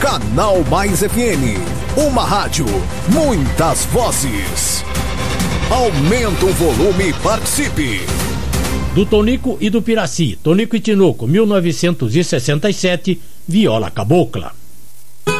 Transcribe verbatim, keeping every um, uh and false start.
Canal Mais F M. Uma rádio, muitas vozes. Aumenta o volume e participe. Do Tonico e do Piraci, Tonico e Tinoco, mil novecentos e sessenta e sete, Viola Cabocla.